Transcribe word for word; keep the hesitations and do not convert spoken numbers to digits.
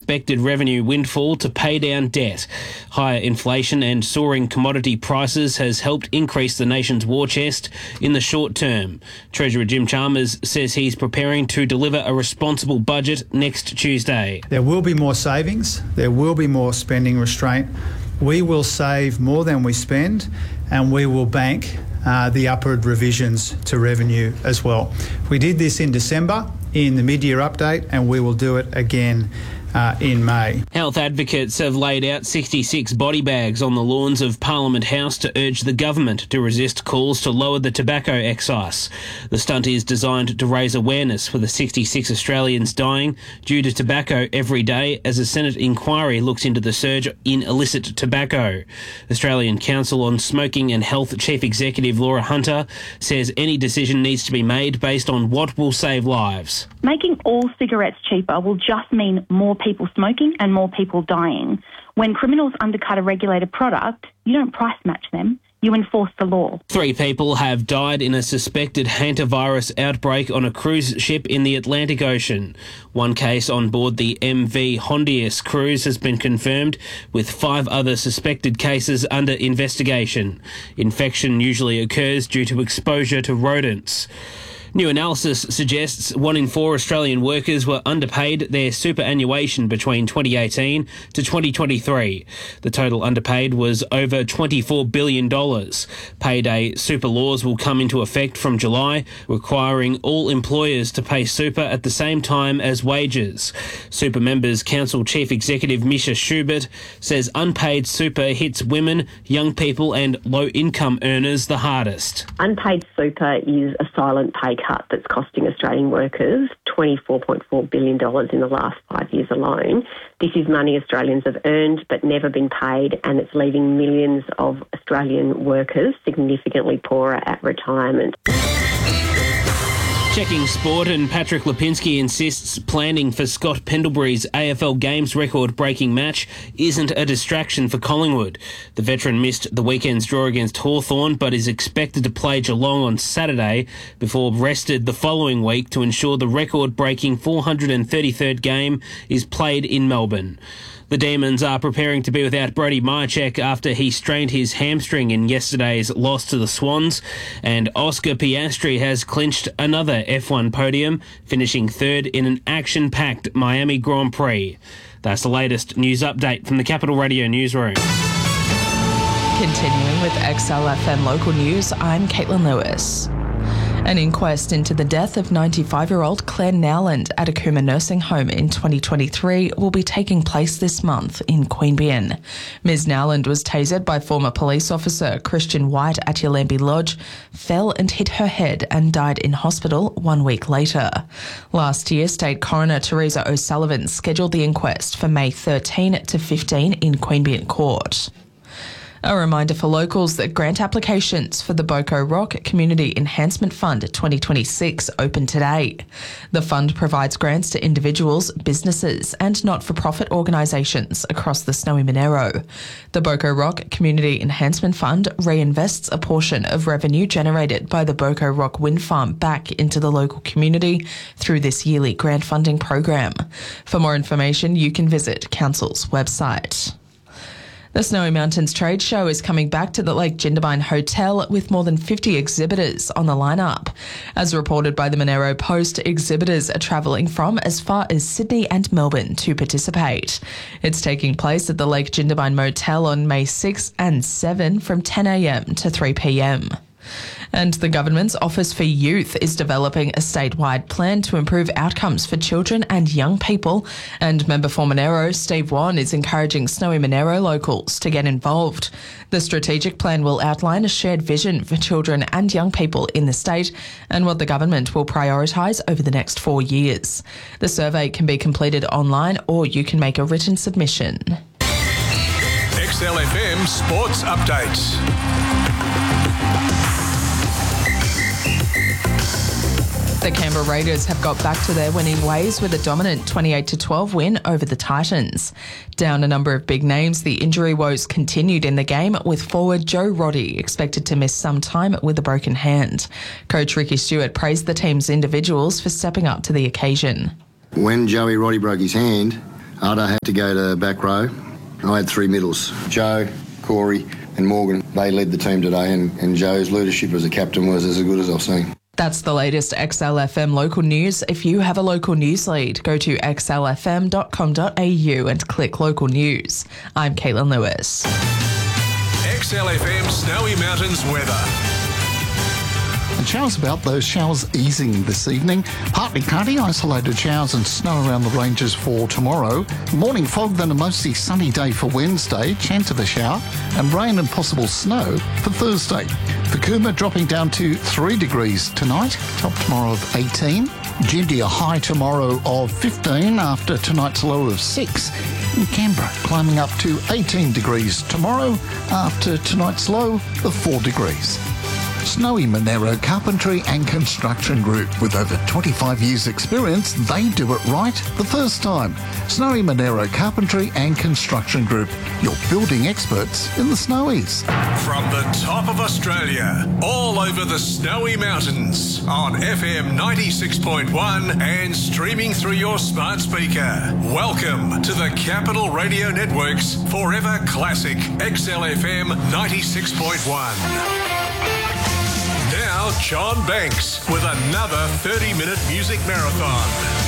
expected revenue windfall to pay down debt. Higher inflation and soaring commodity prices has helped increase the nation's war chest in the short term. Treasurer Jim Chalmers says he's preparing to deliver a responsible budget next Tuesday. There will be more savings. There will be more spending restraint. We will save more than we spend, and we will bank uh, the upward revisions to revenue as well. We did this in December in the mid-year update, and we will do it again Uh, in May. Health advocates have laid out sixty-six body bags on the lawns of Parliament House to urge the government to resist calls to lower the tobacco excise. The stunt is designed to raise awareness for the sixty-six Australians dying due to tobacco every day as a Senate inquiry looks into the surge in illicit tobacco. Australian Council on Smoking and Health Chief Executive Laura Hunter says any decision needs to be made based on what will save lives. Making all cigarettes cheaper will just mean more people smoking and more people dying. When criminals undercut a regulated product, you don't price match them, you enforce the law. Three people have died in a suspected hantavirus outbreak on a cruise ship in the Atlantic Ocean. One case on board the M V Hondius cruise has been confirmed, with five other suspected cases under investigation. Infection usually occurs due to exposure to rodents. New analysis suggests one in four Australian workers were underpaid their superannuation between twenty eighteen to twenty twenty-three. The total underpaid was over twenty-four billion dollars. Payday super laws will come into effect from July, requiring all employers to pay super at the same time as wages. Super Members Council Chief Executive Misha Schubert says unpaid super hits women, young people and low-income earners the hardest. Unpaid super is a silent pay cut that's costing Australian workers twenty-four point four billion dollars in the last five years alone. This is money Australians have earned but never been paid, and it's leaving millions of Australian workers significantly poorer at retirement. Checking sport, and Patrick Lipinski insists planning for Scott Pendlebury's A F L Games record-breaking match isn't a distraction for Collingwood. The veteran missed the weekend's draw against Hawthorn but is expected to play Geelong on Saturday before rested the following week to ensure the record-breaking four hundred thirty-third game is played in Melbourne. The Demons are preparing to be without Brody Myercheck after he strained his hamstring in yesterday's loss to the Swans, and Oscar Piastri has clinched another F one podium, finishing third in an action-packed Miami Grand Prix. That's the latest news update from the Capital Radio newsroom. Continuing with X L F M local news, I'm Caitlin Lewis. An inquest into the death of ninety-five-year-old Claire Nowland at a Cooma nursing home in twenty twenty-three will be taking place this month in Queanbeyan. Miz Nowland was tasered by former police officer Christian White at Yallambee Lodge, fell and hit her head and died in hospital one week later. Last year, State Coroner Teresa O'Sullivan scheduled the inquest for May thirteenth to fifteenth in Queanbeyan Court. A reminder for locals that grant applications for the Boco Rock Community Enhancement Fund twenty twenty-six open today. The fund provides grants to individuals, businesses and not-for-profit organisations across the Snowy Monaro. The Boco Rock Community Enhancement Fund reinvests a portion of revenue generated by the Boco Rock Wind Farm back into the local community through this yearly grant funding program. For more information, you can visit Council's website. The Snowy Mountains Trade Show is coming back to the Lake Jindabyne Hotel with more than fifty exhibitors on the lineup. As reported by the Monaro Post, exhibitors are travelling from as far as Sydney and Melbourne to participate. It's taking place at the Lake Jindabyne Motel on May sixth and seventh from ten a m to three p m. And the government's Office for Youth is developing a statewide plan to improve outcomes for children and young people. And member for Monaro, Steve Wan, is encouraging Snowy Monaro locals to get involved. The strategic plan will outline a shared vision for children and young people in the state and what the government will prioritise over the next four years. The survey can be completed online or you can make a written submission. X L F M Sports Updates. The Canberra Raiders have got back to their winning ways with a dominant twenty-eight to twelve win over the Titans. Down a number of big names, the injury woes continued in the game, with forward Joe Roddy expected to miss some time with a broken hand. Coach Ricky Stewart praised the team's individuals for stepping up to the occasion. When Joey Roddy broke his hand, Ardo had to go to back row. I had three middles, Joe, Corey and Morgan. They led the team today, and, and Joe's leadership as a captain was as good as I've seen. That's the latest X L F M local news. If you have a local news lead, go to x l f m dot com dot a u and click local news. I'm Caitlin Lewis. X L F M Snowy Mountains weather. And showers about, those showers easing this evening. Partly cloudy, isolated showers and snow around the ranges for tomorrow. Morning fog, then a mostly sunny day for Wednesday. Chance of a shower and rain and possible snow for Thursday. For Cooma, dropping down to three degrees tonight. Top tomorrow of eighteen. Jindy, a high tomorrow of fifteen after tonight's low of six. In Canberra, climbing up to eighteen degrees tomorrow after tonight's low of four degrees. Snowy Monero Carpentry and Construction Group. With over twenty-five years experience, they do it right the first time. Snowy Monero Carpentry and Construction Group, your building experts in the Snowies. From the top of Australia, all over the Snowy Mountains, on F M ninety-six point one and streaming through your smart speaker. Welcome to the Capital Radio Network's Forever Classic X L F M ninety-six point one. Now, John Banks with another thirty-minute music marathon.